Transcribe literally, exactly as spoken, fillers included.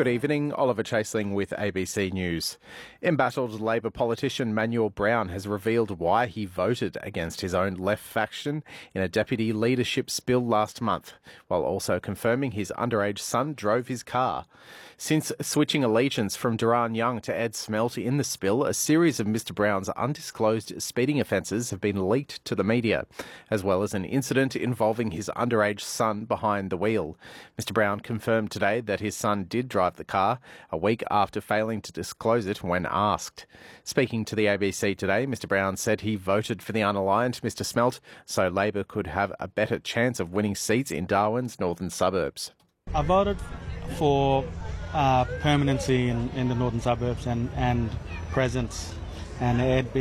Good evening, Oliver Chaseling with A B C News. Embattled Labor politician Manuel Brown has revealed why he voted against his own left faction in a deputy leadership spill last month, while also confirming his underage son drove his car. Since switching allegiance from Duran Young to Ed Smelt in the spill, a series of Mister Brown's undisclosed speeding offences have been leaked to the media, as well as an incident involving his underage son behind the wheel. Mister Brown confirmed today that his son did drive the car, a week after failing to disclose it when asked. Speaking to the A B C today, Mister Brown said he voted for the unaligned Mister Smelt so Labor could have a better chance of winning seats in Darwin's northern suburbs. I voted for uh, permanency in, in the northern suburbs and, and presence, and Ed